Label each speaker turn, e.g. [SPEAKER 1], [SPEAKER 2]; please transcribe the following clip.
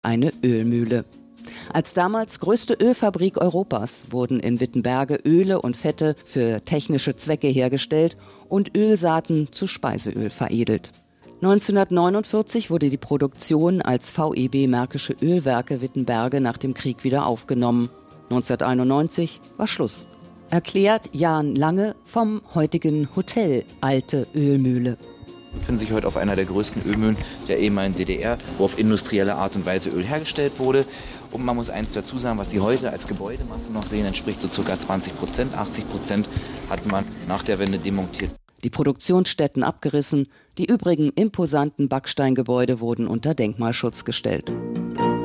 [SPEAKER 1] eine Ölmühle. Als damals größte Ölfabrik Europas wurden in Wittenberge Öle und Fette für technische Zwecke hergestellt und Ölsaaten zu Speiseöl veredelt. 1949 wurde die Produktion als VEB Märkische Ölwerke Wittenberge nach dem Krieg wieder aufgenommen. 1991 war Schluss. Erklärt Jan Lange vom heutigen Hotel Alte Ölmühle.
[SPEAKER 2] Wir befinden sich heute auf einer der größten Ölmühlen der ehemaligen DDR, wo auf industrielle Art und Weise Öl hergestellt wurde. Und man muss eins dazu sagen, was Sie heute als Gebäudemasse noch sehen, entspricht so ca. 20%. 80% hat man nach der Wende demontiert.
[SPEAKER 1] Die Produktionsstätten abgerissen, die übrigen imposanten Backsteingebäude wurden unter Denkmalschutz gestellt.